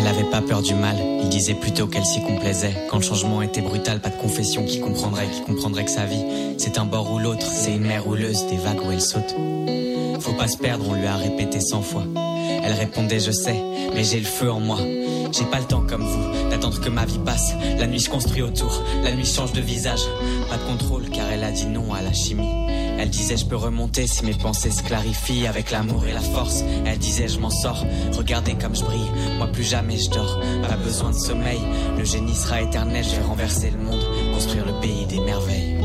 avait pas peur du mal, il disait plutôt qu'elle s'y complaisait. Quand le changement était brutal, pas de confession qui comprendrait que sa vie, c'est un bord ou l'autre, c'est une mer houleuse, des vagues où elle saute. Faut pas se perdre, on lui a répété 100 fois. Elle répondait je sais, mais j'ai le feu en moi. J'ai pas le temps comme vous, d'attendre que ma vie passe. La nuit je construis autour, la nuit change de visage. Pas de contrôle car elle a dit non à la chimie. Elle disait je peux remonter si mes pensées se clarifient. Avec l'amour et la force, elle disait je m'en sors. Regardez comme je brille, moi plus jamais je dors. Pas besoin de sommeil, le génie sera éternel. Je vais renverser le monde, construire le pays des merveilles.